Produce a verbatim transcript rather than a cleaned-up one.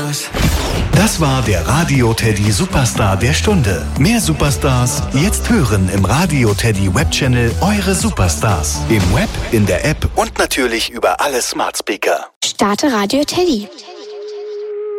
was. Das war der Radio Teddy Superstar der Stunde. Mehr Superstars jetzt hören im Radio Teddy Webchannel Eure Superstars. Im Web, in der App und natürlich über alle Smart Speaker. Starte Radio Teddy.